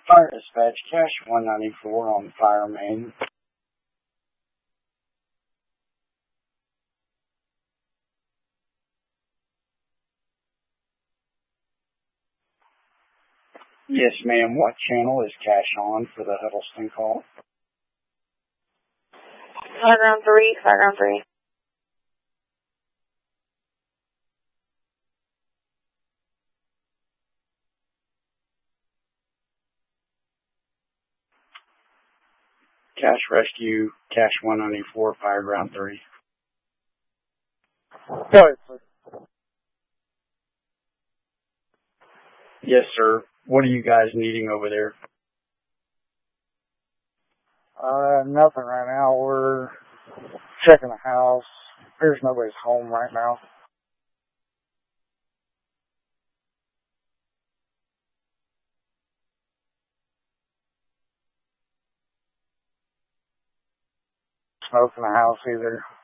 Fire dispatch, cache 194 on fire main. Yes, ma'am. What channel is cache on for the Huddleston call? Fireground 3, Fireground 3. Cache rescue, cache 194, Fireground 3. Go ahead, sir. Yes, sir. What are you guys needing over there? Nothing right now. We're checking the house. There's nobody's home right now. Smoke in the house either.